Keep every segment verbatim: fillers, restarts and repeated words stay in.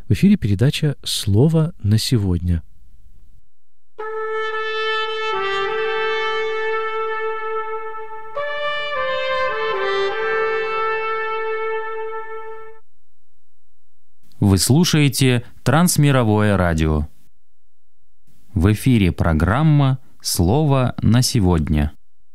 В эфире передача «Слово на сегодня». Вы слушаете Трансмировое радио. В эфире программа «Слово на сегодня».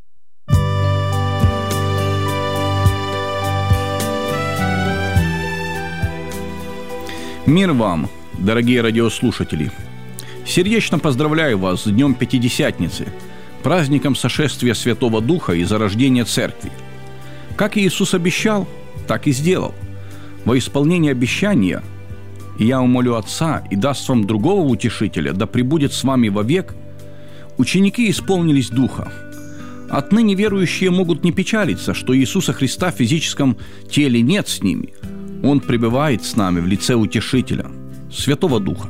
Мир вам, дорогие радиослушатели! Сердечно поздравляю вас с Днем Пятидесятницы, праздником сошествия Святого Духа и зарождения Церкви. Как Иисус обещал, так и сделал. Во исполнение обещания «И я умолю Отца, и даст вам другого утешителя, да пребудет с вами вовек», ученики исполнились Духа. Отныне верующие могут не печалиться, что Иисуса Христа в физическом теле нет с ними. Он пребывает с нами в лице Утешителя, Святого Духа.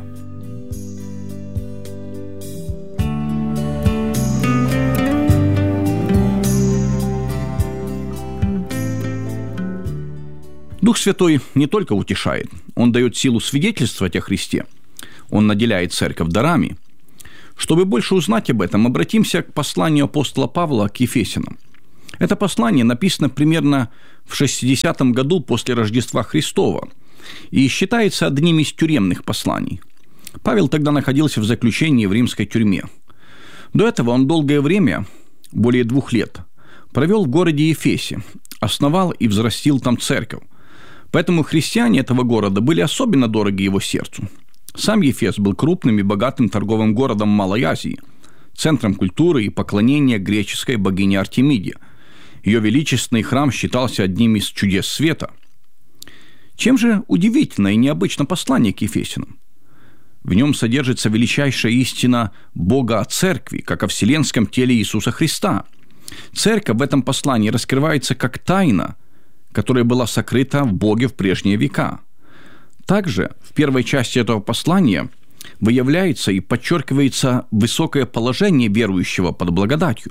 Дух Святой не только утешает, Он дает силу свидетельствовать о Христе, Он наделяет церковь дарами. Чтобы больше узнать об этом, обратимся к посланию апостола Павла к Ефесянам. Это послание написано примерно в шестидесятом году после Рождества Христова и считается одним из тюремных посланий. Павел тогда находился в заключении в римской тюрьме. До этого он долгое время, более двух лет, провел в городе Ефесе, основал и взрастил там церковь. Поэтому христиане этого города были особенно дороги его сердцу. Сам Ефес был крупным и богатым торговым городом Малой Азии, центром культуры и поклонения греческой богине Артемиде. Ее величественный храм считался одним из чудес света. Чем же удивительно и необычно послание к Ефесянам? В нем содержится величайшая истина Бога о Церкви, как о вселенском теле Иисуса Христа. Церковь в этом послании раскрывается как тайна, которая была сокрыта в Боге в прежние века. Также в первой части этого послания выявляется и подчеркивается высокое положение верующего под благодатью.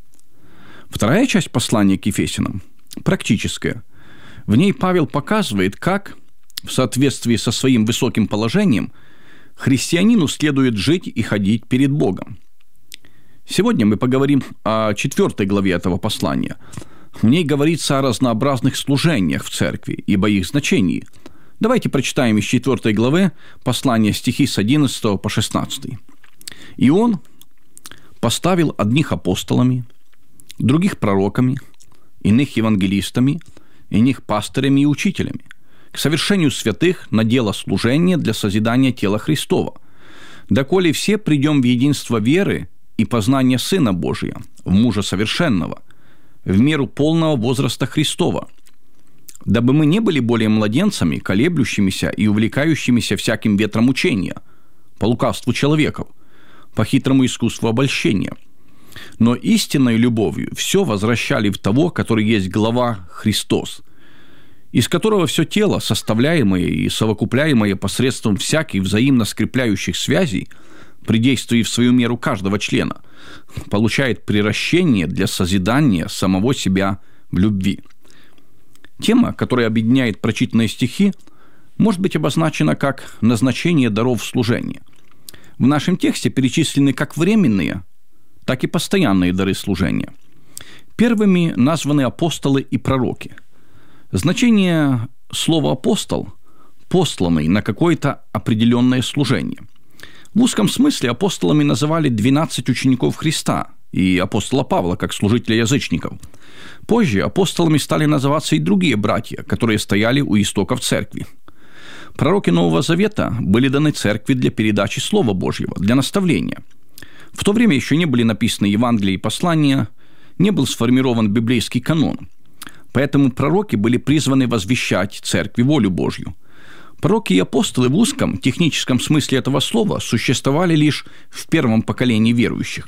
Вторая часть послания к Ефесянам практическая. В ней Павел показывает, как, в соответствии со своим высоким положением, христианину следует жить и ходить перед Богом. Сегодня мы поговорим о четвертой главе этого послания. В ней говорится о разнообразных служениях в церкви, ибо их значении. Давайте прочитаем из четвертой главы послания стихи с одиннадцатого по шестнадцатый. «И он поставил одних апостолами, других пророками, иных евангелистами, иных пастырями и учителями, к совершению святых на дело служения для созидания тела Христова, доколе все придем в единство веры и познания Сына Божия, в мужа совершенного, в меру полного возраста Христова, дабы мы не были более младенцами, колеблющимися и увлекающимися всяким ветром учения, по лукавству человеков, по хитрому искусству обольщения, но истинной любовью все возвращали в того, который есть глава Христос, из которого все тело, составляемое и совокупляемое посредством всяких взаимно скрепляющих связей, при действии в свою меру каждого члена, получает приращение для созидания самого себя в любви». Тема, которая объединяет прочитанные стихи, может быть обозначена как назначение даров служения. В нашем тексте перечислены как временные, так и постоянные дары служения. Первыми названы апостолы и пророки. Значение слова «апостол» – посланный на какое-то определенное служение. В узком смысле апостолами называли двенадцать учеников Христа и апостола Павла как служителя язычников. Позже апостолами стали называться и другие братья, которые стояли у истоков церкви. Пророки Нового Завета были даны церкви для передачи Слова Божьего, для наставления. В то время еще не были написаны Евангелия и послания, не был сформирован библейский канон. Поэтому пророки были призваны возвещать церкви волю Божью. Пророки и апостолы в узком техническом смысле этого слова существовали лишь в первом поколении верующих.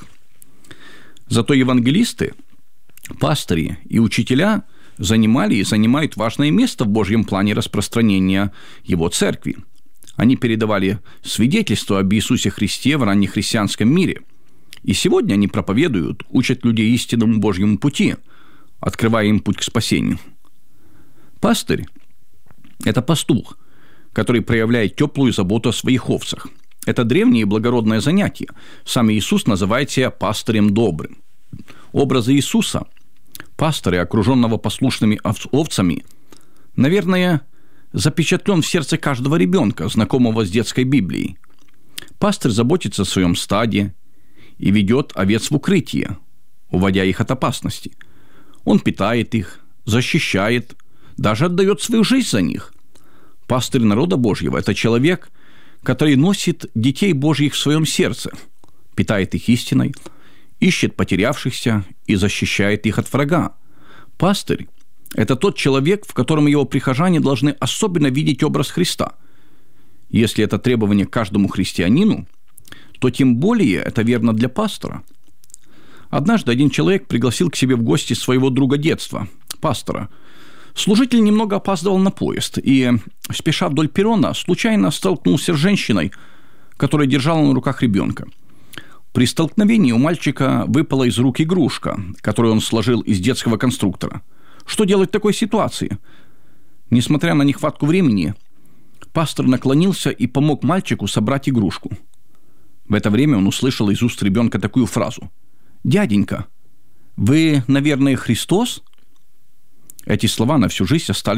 Зато евангелисты, пастыри и учителя занимали и занимают важное место в Божьем плане распространения Его церкви. Они передавали свидетельство об Иисусе Христе в раннехристианском мире. И сегодня они проповедуют, учат людей истинному Божьему пути, открывая им путь к спасению. Пастырь – это пастух, который проявляет теплую заботу о своих овцах. Это древнее и благородное занятие. Сам Иисус называет себя пастырем добрым. Образы Иисуса, пастыря, окруженного послушными овцами, наверное, запечатлен в сердце каждого ребенка, знакомого с детской Библией. Пастырь заботится о своем стаде и ведет овец в укрытие, уводя их от опасности. Он питает их, защищает, даже отдает свою жизнь за них. Пастырь народа Божьего – это человек, который носит детей Божьих в своем сердце, питает их истиной, ищет потерявшихся и защищает их от врага. Пастырь – это тот человек, в котором его прихожане должны особенно видеть образ Христа. Если это требование каждому христианину, то тем более это верно для пастора. Однажды один человек пригласил к себе в гости своего друга детства, пастора. Служитель немного опаздывал на поезд и, спеша вдоль перрона, случайно столкнулся с женщиной, которая держала на руках ребенка. При столкновении у мальчика выпала из рук игрушка, которую он сложил из детского конструктора. Что делать в такой ситуации? Несмотря на нехватку времени, пастор наклонился и помог мальчику собрать игрушку. В это время он услышал из уст ребенка такую фразу: «Дяденька, вы, наверное, Христос?» Эти слова на всю жизнь остались